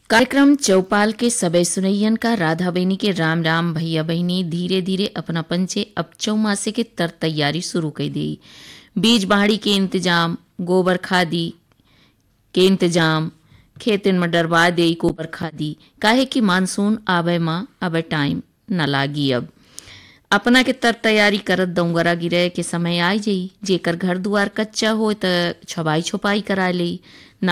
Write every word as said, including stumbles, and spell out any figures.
कार्यक्रम चौपाल के सबे सुनैयन का राधा बहनी के राम राम भैया बहनी धीरे धीरे अपना पंचे अब चौमासे के तर तैयारी शुरू कर दी। बीज बाड़ी के इंतजाम, गोबर खादी के इंतजाम, खेतन में डरवा दे गोबर खादी, काहे कि मानसून आवे माँ अब टाइम न लागी। अब अपना के तर तैयारी करत दौंगरा गिरे के समय आ जाई। जेकर घर दुआर कच्चा हो त छबाई छुपाई करा ले,